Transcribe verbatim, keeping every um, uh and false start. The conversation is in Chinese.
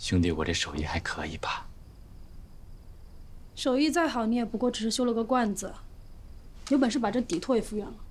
兄弟，我这手艺还可以吧？ 手艺再好，你也不过只是修了个罐子，有本事把这底托也复原了。